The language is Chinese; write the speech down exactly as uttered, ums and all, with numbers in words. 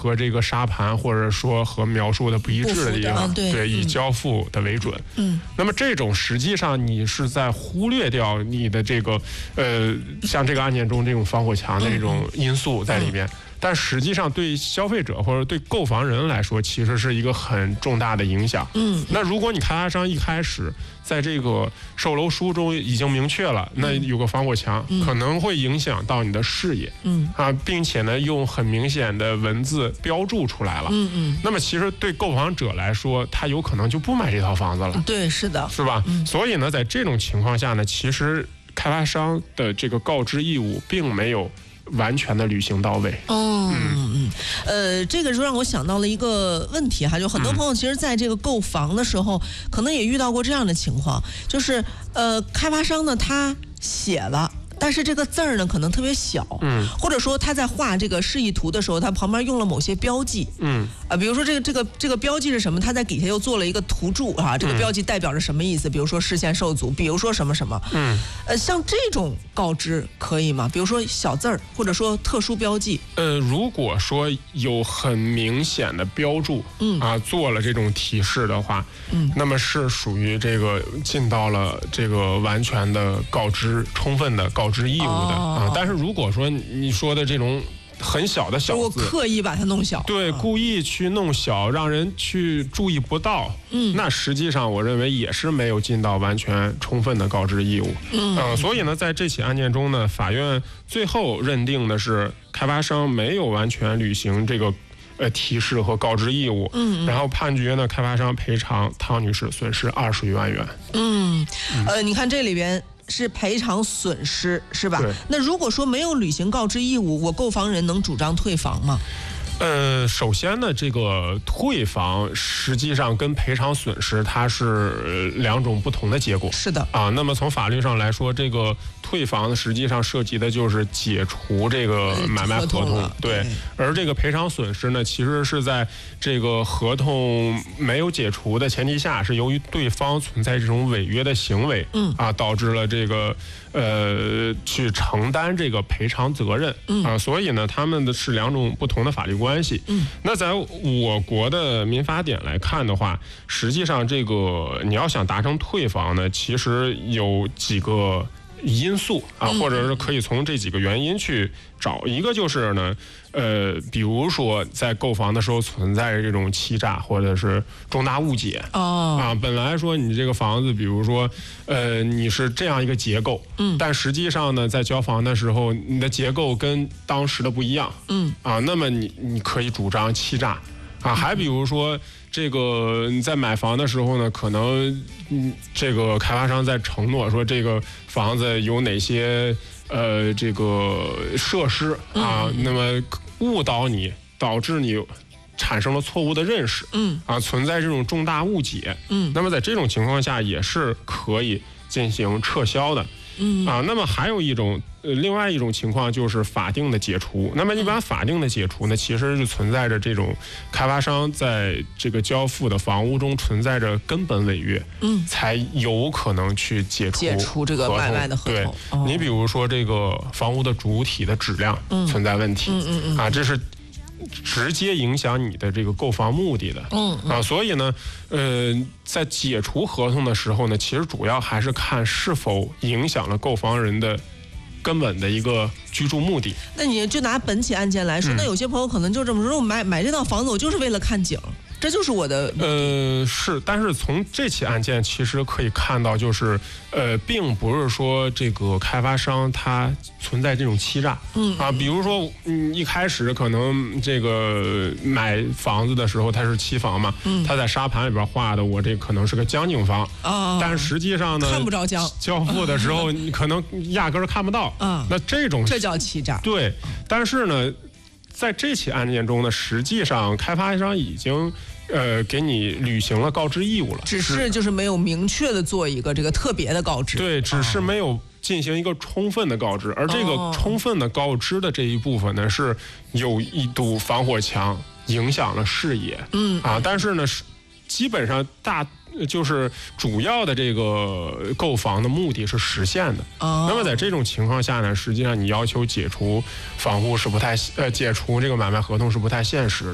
和这个沙盘或者说和描述的不一致的地方， 对, 对，以交付的为准。 嗯， 那么这种实际上你是在忽略掉你的这个呃，像这个案件中这种防火墙的这种因素在里面。嗯嗯，但实际上对消费者或者对购房人来说，其实是一个很重大的影响。 嗯， 那如果你开发商一开始在这个售楼书中已经明确了，那有个防火墙， 嗯， 可能会影响到你的视野。 嗯啊，并且呢，用很明显的文字标注出来了。 嗯嗯。 那么其实对购房者来说，他有可能就不买这套房子了。 对，是的， 是吧？ 嗯， 所以呢，在这种情况下呢，其实开发商的这个告知义务并没有完全的履行到位。 哦，嗯嗯，呃，这个就让我想到了一个问题哈，就很多朋友其实在这个购房的时候，嗯，可能也遇到过这样的情况，就是呃，开发商呢他写了。但是这个字儿呢，可能特别小， 嗯， 或者说他在画这个示意图的时候，他旁边用了某些标记， 嗯， 啊，比如说这个这个这个标记是什么？他在底下又做了一个图注啊，这个标记代表着什么意思？比如说视线受阻，比如说什么什么， 嗯， 呃，像这种告知可以吗？比如说小字儿，或者说特殊标记？ 呃，如果说有很明显的标注， 嗯啊，做了这种提示的话， 嗯， 那么是属于这个尽到了这个完全的告知、充分的告知义务的。 哦， 啊，但是如果说你说的这种很小的小字， 我刻意把它弄小， 对， 啊， 故意去弄小，让人去注意不到， 嗯， 那实际上我认为也是没有尽到完全充分的告知义务。 嗯， 呃，所以呢，在这起案件中呢，法院最后认定的是开发商没有完全履行这个呃提示和告知义务， 嗯， 然后判决呢，开发商赔偿汤女士损失二十余万元。 嗯，呃，你看这里边是赔偿损失是吧？ 对。 那如果说没有履行告知义务，我购房人能主张退房吗？ 呃，首先呢，这个退房实际上跟赔偿损失它是两种不同的结果。 是的啊，那么从法律上来说，这个退房实际上涉及的就是解除这个买卖合同， 合同对。 对， 而这个赔偿损失呢，其实是在这个合同没有解除的前提下，是由于对方存在这种违约的行为， 嗯啊，导致了这个呃去承担这个赔偿责任， 嗯啊，所以呢，他们的是两种不同的法律关系。 嗯， 那在我国的民法典来看的话，实际上这个你要想达成退房呢，其实有几个因素啊，或者是可以从这几个原因去找。一个就是呢，呃，比如说在购房的时候存在这种欺诈或者是重大误解。 哦， 啊，本来说你这个房子，比如说，呃，你是这样一个结构， 嗯， 但实际上呢，在交房的时候，你的结构跟当时的不一样， 嗯， 啊，那么你你可以主张欺诈。啊，还比如说，这个你在买房的时候呢，可能嗯，这个开发商在承诺说这个房子有哪些呃这个设施啊， 嗯、 那么误导你，导致你产生了错误的认识， 嗯， 啊，存在这种重大误解， 嗯， 那么在这种情况下也是可以进行撤销的。 嗯啊，那么还有一种呃，另外一种情况就是法定的解除。那么一般法定的解除呢，其实是存在着这种开发商在这个交付的房屋中存在着根本违约， 嗯， 才有可能去解除解除这个买卖的合同。 对， 哦、 你比如说这个房屋的主体的质量存在问题， 嗯嗯嗯啊，这是直接影响你的这个购房目的的， 嗯啊，所以呢，呃，在解除合同的时候呢，其实主要还是看是否影响了购房人的根本的一个居住目的。 那你就拿本起案件来说， 嗯、 那有些朋友可能就这么说，我买买这套房子，我就是为了看景。这就是我的呃是，但是从这起案件其实可以看到，就是呃，并不是说这个开发商他存在这种欺诈， 嗯啊，比如说嗯一开始可能这个买房子的时候他是期房嘛， 嗯， 他在沙盘里边画的我这可能是个江景房啊， 但实际上呢看不着江， 交付的时候你可能压根儿看不到啊， 那这种这叫欺诈， 对，但是呢，在这起案件中呢，实际上开发商已经。呃，给你履行了告知义务了， 只是就是没有明确的做一个这个特别的告知， 对，只是没有进行一个充分的告知，而这个充分的告知的这一部分呢，是有一堵防火墙影响了视野， 嗯啊，但是呢，基本上大就是主要的这个购房的目的是实现的， 哦， 那么在这种情况下呢，实际上你要求解除房屋是不太呃解除这个买卖合同是不太现实的。